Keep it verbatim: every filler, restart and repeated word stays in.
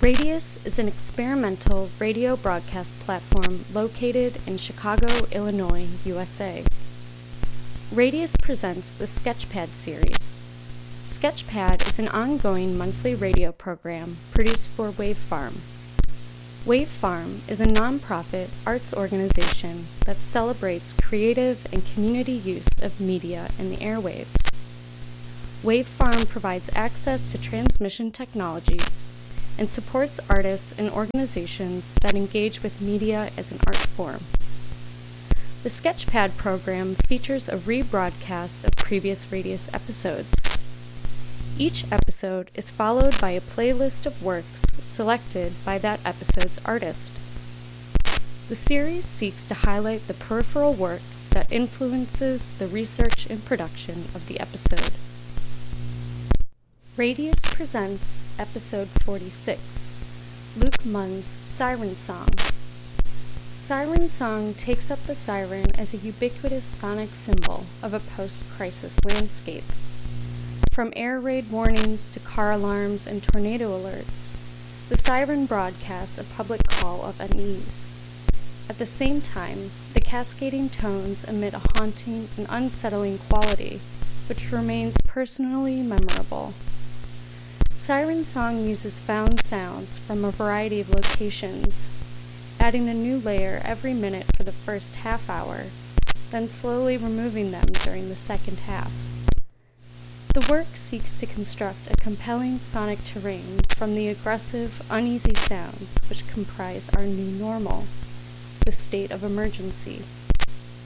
Radius is an experimental radio broadcast platform located in Chicago, Illinois, U S A. Radius presents the Sketchpad series. Sketchpad is an ongoing monthly radio program produced for Wave Farm. Wave Farm is a nonprofit arts organization that celebrates creative and community use of media in the airwaves. Wave Farm provides access to transmission technologies and supports artists and organizations that engage with media as an art form. The Sketchpad program features a rebroadcast of previous Radius episodes. Each episode is followed by a playlist of works selected by that episode's artist. The series seeks to highlight the peripheral work that influences the research and production of the episode. Radius presents Episode forty-six, Luke Munn's Siren Song. Siren Song takes up the siren as a ubiquitous sonic symbol of a post-crisis landscape. From air raid warnings to car alarms and tornado alerts, the siren broadcasts a public call of unease. At the same time, the cascading tones emit a haunting and unsettling quality, which remains personally memorable. Siren Song uses found sounds from a variety of locations, adding a new layer every minute for the first half hour, then slowly removing them during the second half. The work seeks to construct a compelling sonic terrain from the aggressive, uneasy sounds which comprise our new normal, the state of emergency.